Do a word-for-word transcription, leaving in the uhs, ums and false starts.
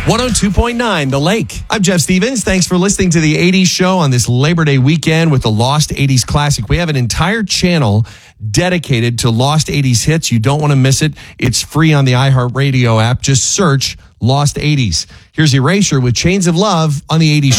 one oh two point nine The Lake. I'm Jeff Stevens. Thanks for listening to the eighties show on this Labor Day weekend with the Lost eighties Classic. We have an entire channel dedicated to Lost eighties hits. You don't want to miss it. It's free on the iHeartRadio app. Just search Lost eighties. Here's Erasure with Chains of Love on the eighties